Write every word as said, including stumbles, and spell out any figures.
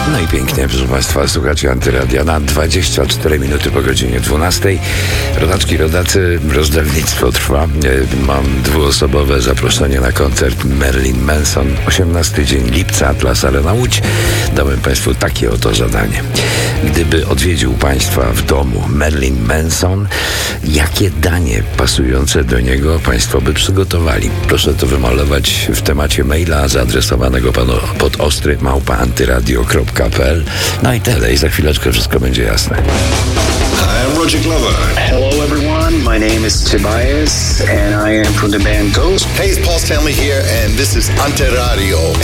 No i pięknie, proszę Państwa, słuchacie Antyradia na dwadzieścia cztery minuty po godzinie dwunastej. Rodaczki, rodacy, rozdawnictwo trwa. Mam dwuosobowe zaproszenie na koncert Marilyn Manson. osiemnasty dzień lipca, Atlas Arena Łódź. Dałem Państwu takie oto zadanie. Gdyby odwiedził Państwa w domu Marilyn Manson, jakie danie pasujące do niego Państwo by przygotowali? Proszę to wymalować w temacie maila zaadresowanego panu pod ostry małpa antyradio kropka p l. No i tyle, i za chwileczkę wszystko będzie jasne. Hi, I'm Roger Glover. Hello everyone, my name is Tobias and I am from the band Ghost. Hey, it's Paul Stanley here and this is Antyradio.